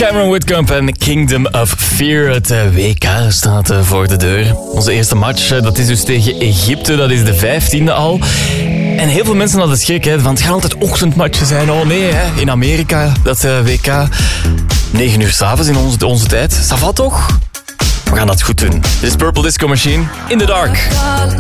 Cameron Whitcomb en Kingdom of Fear. Het WK staat voor de deur. Onze eerste match, dat is dus tegen Egypte. Dat is de 15e al. En heel veel mensen hadden schrik, hè, want het gaan altijd ochtendmatchen zijn. Oh nee, hè, in Amerika, dat WK. 9 uur 's avonds in onze tijd. Ça va toch? We gaan dat goed doen. Dit is Purple Disco Machine, In the Dark.